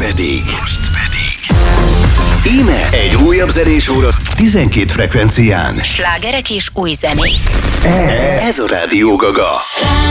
pedig. Íme egy újabb zenésóra 12 frekvencián. Slágerek és új zenék. Ez a Rádió Gaga.